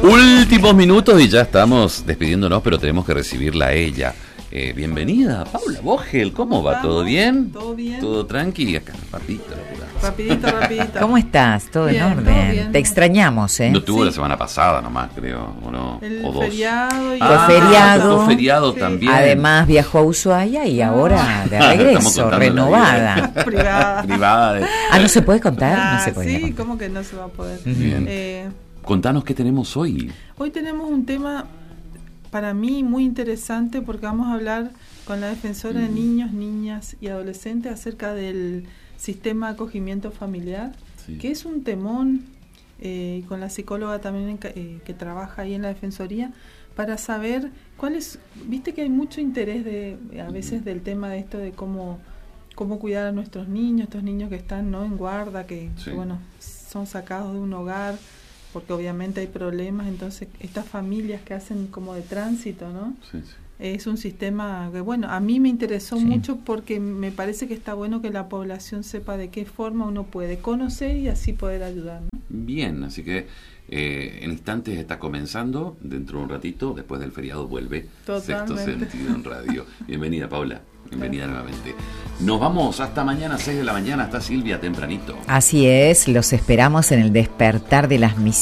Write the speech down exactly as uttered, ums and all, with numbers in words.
Últimos minutos y ya estamos despidiéndonos, pero tenemos que recibirla a ella. Eh, bienvenida, Paula Vogel. ¿Cómo, ¿Cómo va? ¿Todo bien? Todo bien. ¿Todo tranqui? Acá, rapidito, rapidito, rapidito. ¿Cómo estás? ¿Todo bien, en orden? Te extrañamos, ¿eh? No estuvo sí. la semana pasada nomás, creo, ¿o no? El o dos. feriado. Y... Ah, fue feriado. Fue feriado sí. también. Además viajó a Ushuaia y ahora de regreso, renovada. Privada. Privada. De... Ah, ¿no se puede contar? Ah, no se puede sí, contar. ¿cómo que no se va a poder? Bien. Eh, Contanos qué tenemos hoy. Hoy tenemos un tema para mí muy interesante porque vamos a hablar con la defensora de niños, niñas y adolescentes acerca del sistema de acogimiento familiar, sí. que es un temón, eh, y con la psicóloga también eh, que trabaja ahí en la defensoría, para saber cuál es, viste que hay mucho interés de a veces del tema de esto de cómo, cómo cuidar a nuestros niños, estos niños que están no en guarda, que, sí. que bueno, son sacados de un hogar, porque obviamente hay problemas, entonces estas familias que hacen como de tránsito, ¿no? Sí, sí. Es un sistema que, bueno, a mí me interesó sí. mucho porque me parece que está bueno que la población sepa de qué forma uno puede conocer y así poder ayudar, ¿no? Bien, así que eh, en instantes está comenzando, dentro de un ratito, después del feriado vuelve Totalmente. Sexto Sentido en Radio. Bienvenida, Paula. Bienvenida nuevamente. Nos vamos hasta mañana, seis de la mañana, está Silvia tempranito. Así es, los esperamos en el despertar de las misiones.